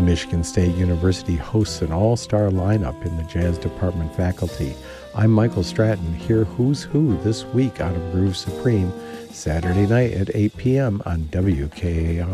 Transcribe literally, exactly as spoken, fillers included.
Michigan State University hosts an all-star lineup in the jazz department faculty. I'm Michael Stratton. Hear Who's Who this week out of Groove Supreme, Saturday night at eight p.m. on W K A R.